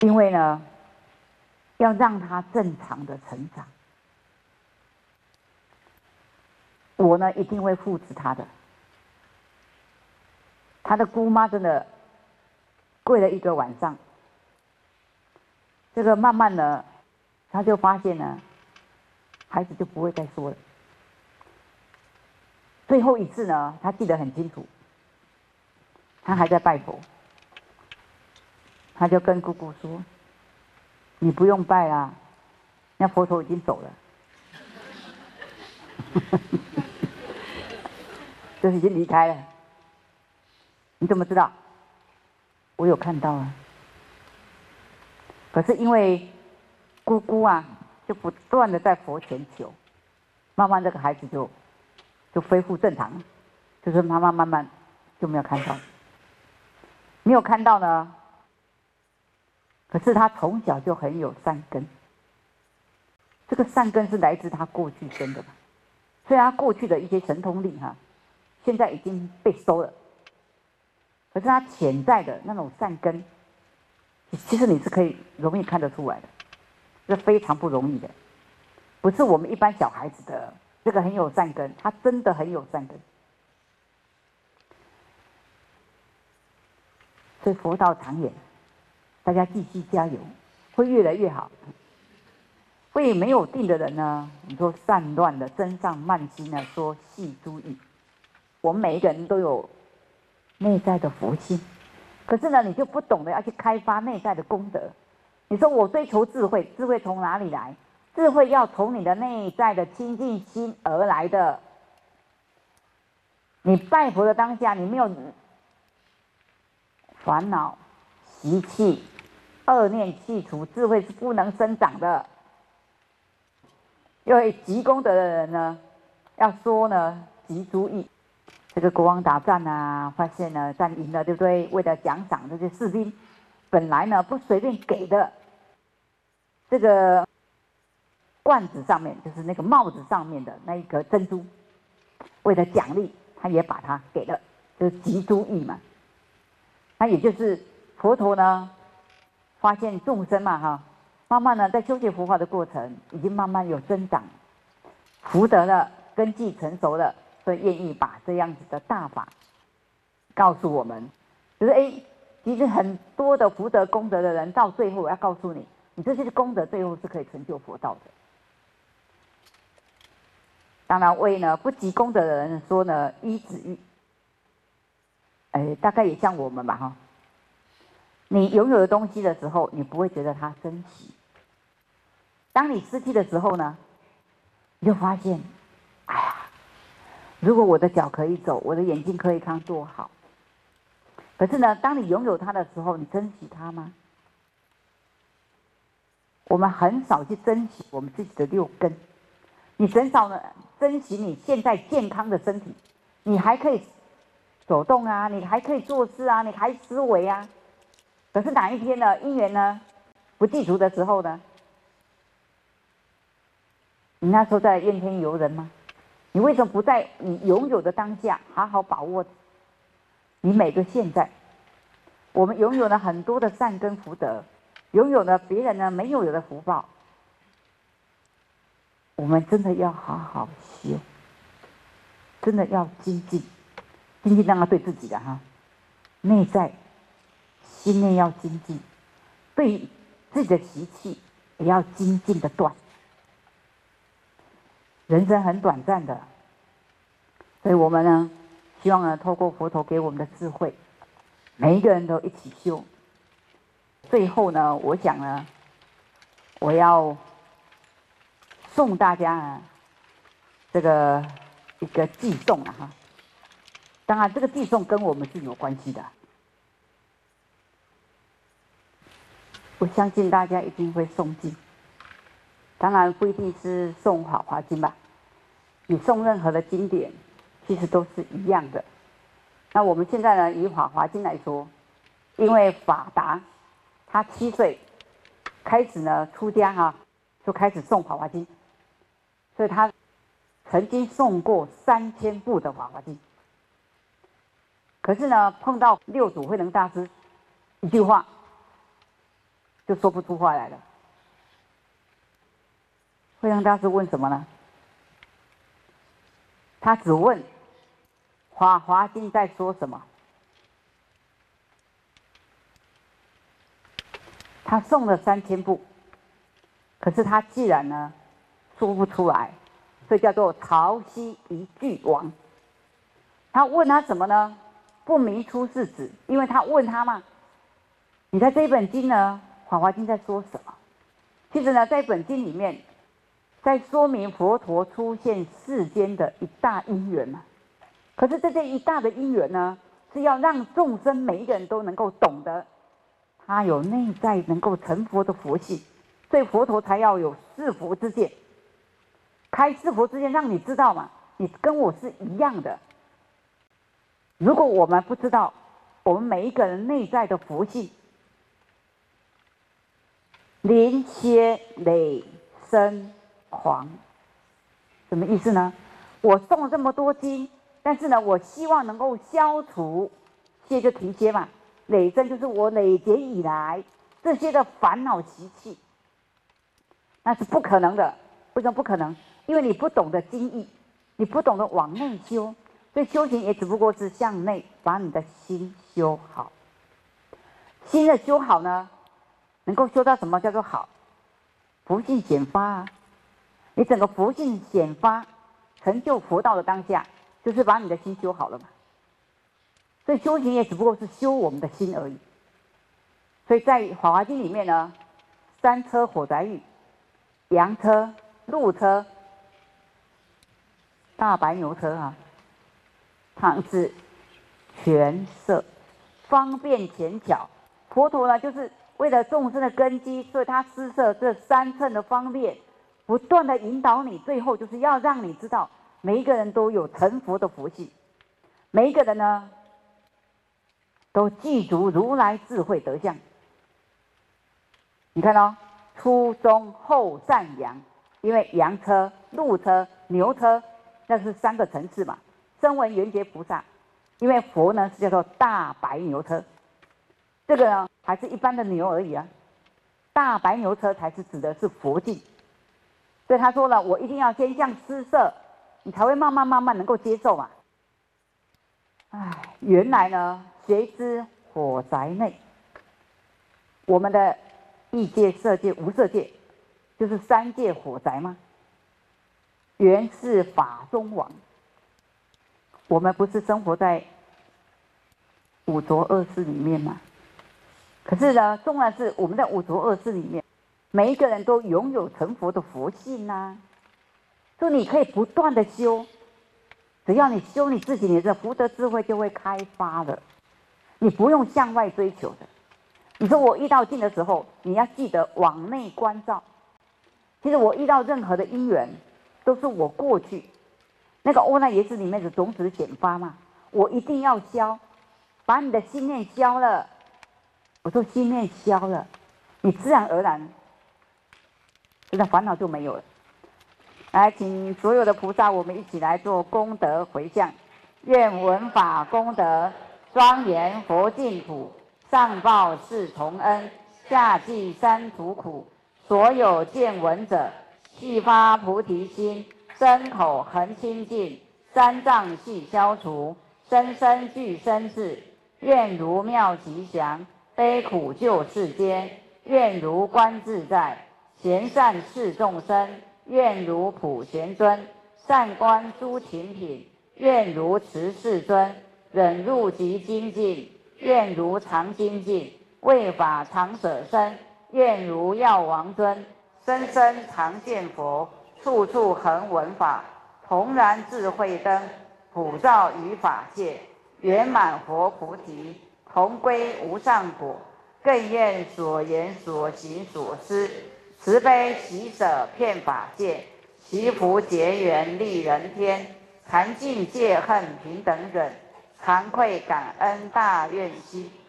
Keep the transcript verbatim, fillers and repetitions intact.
因为呢，要让他正常的成长，我呢一定会扶持他的。他的姑妈真的跪了一个晚上，这个慢慢的，他就发现呢，孩子就不会再说了。最后一次呢，他记得很清楚，他还在拜佛，他就跟姑姑说：“你不用拜啦，那佛陀已经走了。”就是已经离开了。你怎么知道？我有看到啊。可是因为姑姑啊，就不断的在佛前求，慢慢这个孩子就就恢复正常了，就是妈妈慢慢就没有看到，没有看到呢。可是他从小就很有善根，这个善根是来自他过去生的嘛。虽然他过去的一些神通力哈，现在已经被收了，可是他潜在的那种善根，其实你是可以容易看得出来的，这非常不容易的，不是我们一般小孩子的这个很有善根，他真的很有善根。所以佛道长远，大家继续加油，会越来越好。会没有定的人呢，你说散乱的真上慢心呢，说细诸意。我们每一个人都有内在的佛性，可是呢，你就不懂得要去开发内在的功德。你说我追求智慧，智慧从哪里来？智慧要从你的内在的清净心而来的。你拜佛的当下，你没有烦恼、习气、恶念去除，智慧是不能生长的。因为积功德的人呢，要说呢，积诸意。这个国王打仗啊，发现呢战赢了，对不对？为了奖赏这些士兵，本来呢不随便给的，这个冠子上面就是那个帽子上面的那一颗珍珠，为了奖励，他也把它给了，就是积诸意嘛。那也就是佛陀呢，发现众生嘛哈。慢慢呢，在修学佛法的过程，已经慢慢有增长，福德了，根基成熟了，所以愿意把这样子的大法告诉我们，就是哎，其实很多的福德功德的人，到最后我要告诉你，你这些功德最后是可以成就佛道的。当然，为呢不积功德的人说呢，依止欲，哎，大概也像我们吧哈。你拥有的东西的时候，你不会觉得它珍惜。当你失去的时候呢，你就发现，哎呀，如果我的脚可以走，我的眼睛可以看，多好。可是呢，当你拥有它的时候，你珍惜它吗？我们很少去珍惜我们自己的六根，你很少呢珍惜你现在健康的身体，你还可以走动啊，你还可以做事啊，你还思维啊。可是哪一天呢，因缘呢不具足的时候呢？你那时候在怨天尤人吗？你为什么不在你拥有的当下好好把握你每个现在？我们拥有了很多的善根福德，拥有了别人呢没有的福报，我们真的要好好修，真的要精进，精进当然对自己的哈，内在心念要精进，对自己的习气也要精进的断。人生很短暂的，所以我们呢，希望呢，透过佛陀给我们的智慧，每一个人都一起修。最后呢，我想呢，我要送大家呢，这个一个寄送啊哈。当然，这个寄送跟我们是有关系的。我相信大家一定会诵经，当然不一定是诵《法华经》吧。你诵任何的经典，其实都是一样的。那我们现在呢，以《法华经》来说，因为法达他七岁开始呢出家哈、啊，就开始诵《法华经》，所以他曾经诵过三千部的《法华经》。可是呢，碰到六祖慧能大师一句话， 就说不出话来了。慧能大师问什么呢？他只问《法华经》在说什么。他诵了三千部，可是他既然呢说不出来，所以叫做潮汐一句亡。他问他什么呢？不明出世子，因为他问他嘛，你在这一本经呢，《法华经》在说什么？其实呢，在本经里面，在说明佛陀出现世间的一大因缘嘛。可是这些一大的因缘呢，是要让众生每一个人都能够懂得，他有内在能够成佛的佛性，所以佛陀才要有是佛之见，开是佛之见，让你知道嘛，你跟我是一样的。如果我们不知道我们每一个人内在的佛性，临歇累生狂，什么意思呢？我诵了这么多经，但是呢，我希望能够消除，歇就停歇嘛，累生就是我累劫以来这些的烦恼习气，那是不可能的。为什么不可能？因为你不懂得经义，你不懂得往内修，所以修行也只不过是向内把你的心修好。心的修好呢，能够修到什么叫做好？佛性显发啊！你整个佛性显发，成就佛道的当下，就是把你的心修好了嘛。所以修行也只不过是修我们的心而已。所以在《法华经》里面呢，三车火宅狱、羊车、鹿车、大白牛车啊，它是全摄，方便浅巧。佛陀呢，就是为了众生的根基，所以他施设这三乘的方便，不断的引导你，最后就是要让你知道，每一个人都有成佛的福性，每一个人呢，都具足如来智慧德相。你看哦，初中后善扬，因为羊车、鹿车、牛车，那是三个层次嘛。声闻缘觉菩萨，因为佛呢是叫做大白牛车，这个呢还是一般的牛而已啊。大白牛车才是指的是佛境，所以他说了，我一定要先向施设，你才会慢慢慢慢能够接受嘛。唉，原来呢，谁知火宅内，我们的异界、色界、无色界，就是三界火宅吗？原是法中王。我们不是生活在五浊恶世里面吗？可是呢，纵然是我们在五浊恶世里面，每一个人都拥有成佛的佛性呐、啊，所以你可以不断的修，只要你修你自己，你的福德智慧就会开发了，你不用向外追求的。你说我遇到境的时候，你要记得往内关照。其实我遇到任何的因缘，都是我过去那个阿赖耶识里面的种子显发嘛，我一定要消，把你的心念消了。我说心念消了，你自然而然，这个烦恼就没有了。来，请所有的菩萨，我们一起来做功德回向，愿闻法功德庄严佛净土，上报四重恩，下济三途苦。所有见闻者，悉发菩提心，身口恒清净，三障悉消除，生生具身智。愿如妙吉祥，悲苦救世间。愿如观自在，贤善侍众生。愿如普贤尊，善观诸勤品。愿如慈世尊，忍辱极精进。愿如常精进，为法常舍身。愿如药王尊，生生常见佛，处处恒闻法。同然智慧灯，普照于法界，圆满佛菩提，同归无上果。更愿所言所行所思，慈悲喜舍遍法界，祈福结缘利人天，禅净戒恨平等忍，惭愧感恩大愿心。